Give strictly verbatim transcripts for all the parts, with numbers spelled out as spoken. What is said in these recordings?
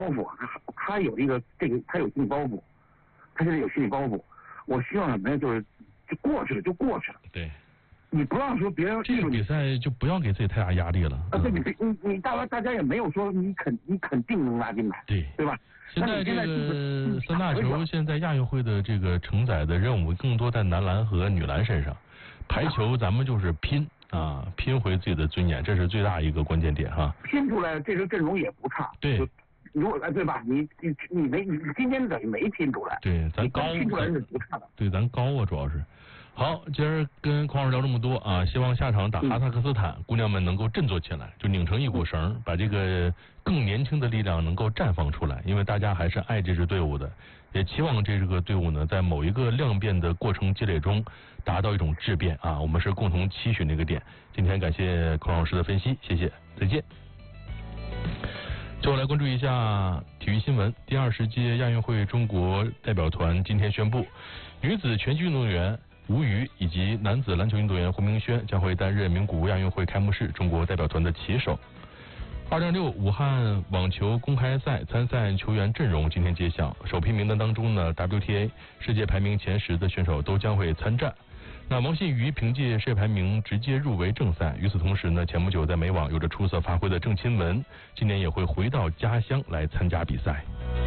包袱，他他有一个这个他有心理包袱，他现在有心理包袱。我希望什么呀？就是就过去了，就过去了。 对。 你不让说别人这个比赛就不要给自己太大压力了。 啊，对，你你你大家大家也没有说你肯你肯定能拿金牌， 对对吧？ 现在这个三大球，现在亚运会的这个承载的任务更多在男篮和女篮身上，排球咱们就是拼啊，拼回自己的尊严，这是最大一个关键点哈。 拼出来，这支阵容也不差。 对。 如果对吧？你你你没你今天等于没拼出来。 对，咱高拼出来是不差的。 对，咱高啊，主要是。好，今儿跟匡老师聊这么多啊，希望下场打哈萨克斯坦，嗯、姑娘们能够振作起来，就拧成一股绳，把这个更年轻的力量能够绽放出来。因为大家还是爱这支队伍的，也期望这个队伍呢，在某一个量变的过程积累中，达到一种质变啊。我们是共同期许那个点。今天感谢匡老师的分析，谢谢，再见。最后来关注一下体育新闻。第二十届亚运会中国代表团今天宣布，女子拳击运动员吴瑜以及男子篮球运动员胡明轩将会担任名古屋亚运会开幕式中国代表团的旗手。二零二六武汉网球公开赛参赛球员阵容今天揭晓，首批名单当中呢 W T A 世界排名前十的选手都将会参战。那王信瑜凭借世界排名直接入围正赛。与此同时呢，前不久在美网有着出色发挥的郑钦文，今年也会回到家乡来参加比赛。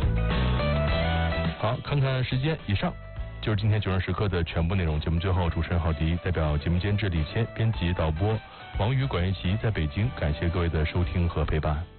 好，看看时间，以上就是今天九人时刻的全部内容。节目最后，主持人郝迪代表节目监制李谦、编辑导播王宇、管乐琪在北京，感谢各位的收听和陪伴。